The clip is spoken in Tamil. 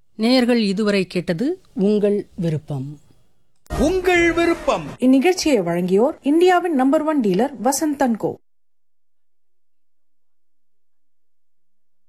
நேயர்கள் இதுவரை கேட்டது உங்கள் விருப்பம். உங்கள் விருப்பம் இந்நிகழ்ச்சியை வழங்கியோர் இந்தியாவின் number 1 dealer Vasanth and go.